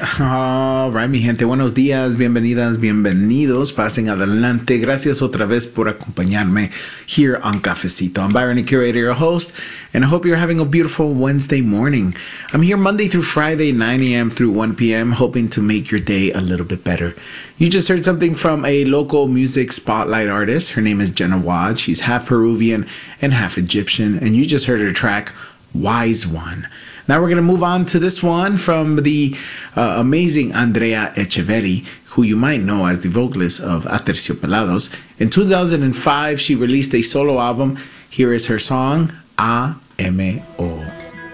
All right, mi gente, buenos días, bienvenidas, bienvenidos, pasen adelante. Gracias otra vez por acompañarme here on Cafecito. I'm Byron, the curator, your host, and I hope you're having a beautiful Wednesday morning. I'm here Monday through Friday, 9 a.m. through 1 p.m., hoping to make your day a little bit better. You just heard something from a local music spotlight artist. Her name is Jenna Wad. She's half Peruvian and half Egyptian, and you just heard her track, Wise One. Now we're going to move on to this one from the amazing Andrea Echeverri, who you might know as the vocalist of Aterciopelados. In 2005, she released a solo album. Here is her song, A-M-O.